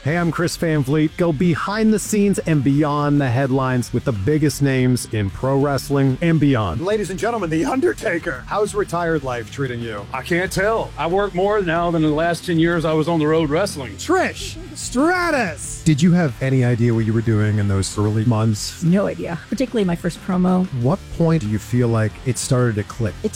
Hey, I'm Chris Van Vliet. Go behind the scenes and beyond the headlines with the biggest names in pro wrestling and beyond. Ladies and gentlemen, The Undertaker. How's retired life treating you? I can't tell. I work more now than the last 10 years I was on the road wrestling. Trish Stratus. Did you have any idea what you were doing in those early months? No idea, particularly my first promo. What point do you feel like it started to click?